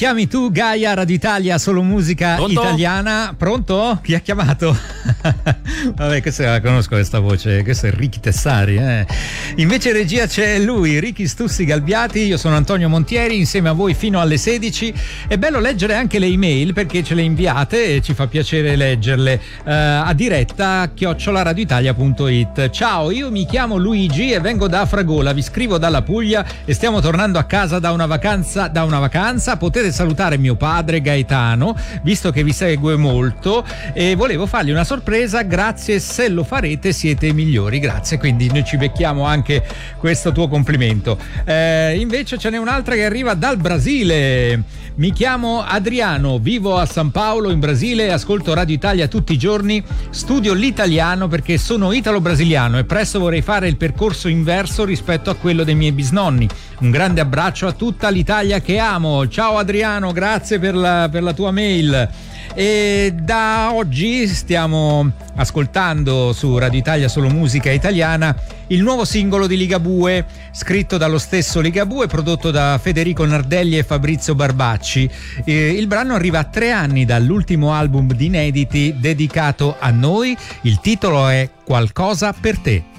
Chiami tu Gaia, Radio Italia, solo musica italiana. Pronto? Chi ha chiamato? Vabbè, questa la conosco questa voce, questo è Ricky Tessari. Invece in regia c'è lui, Ricky Stussi Galbiati, io sono Antonio Montieri, insieme a voi fino alle 16. È bello leggere anche le email perché ce le inviate e ci fa piacere leggerle a diretta @radioitalia.it. Ciao, io mi chiamo Luigi e vengo da Fragola, vi scrivo dalla Puglia e stiamo tornando a casa da una vacanza. Potete salutare mio padre Gaetano, visto che vi segue molto, e volevo fargli una sorpresa. Grazie, se lo farete siete i migliori. Grazie, quindi noi ci becchiamo anche questo tuo complimento. Invece ce n'è un'altra che arriva dal Brasile. Mi chiamo Adriano, vivo a San Paolo in Brasile, ascolto Radio Italia tutti i giorni, studio l'italiano perché sono italo-brasiliano e presto vorrei fare il percorso inverso rispetto a quello dei miei bisnonni. Un grande abbraccio a tutta l'Italia che amo. Ciao Adriano, grazie per la tua mail. E da oggi stiamo ascoltando su Radio Italia solo musica italiana il nuovo singolo di Ligabue, scritto dallo stesso Ligabue, prodotto da Federico Nardelli e Fabrizio Barbacci. Il brano arriva a 3 anni dall'ultimo album di inediti dedicato a noi. Il titolo è Qualcosa per te.